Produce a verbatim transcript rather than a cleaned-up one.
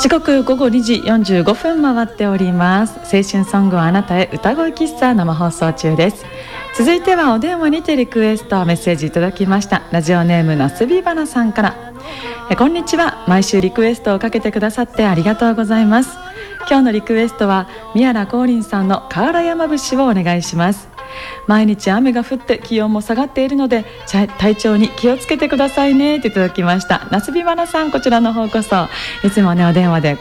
時刻午後にじよんじゅうごふん回っております。青春ソングをあなたへ歌声喫茶生放送中です。続いてはお電話にてリクエストメッセージいただきました。ラジオネームなすびばなさんから。えこんにちは。毎週リクエストをかけてくださってありがとうございます。今日のリクエストは宮良光琳さんの瓦山節をお願いします。毎日雨が降って気温も下がっているので体調に気をつけてくださいねといただきました。なすびばなさん、こちらの方こそいつもねお電話で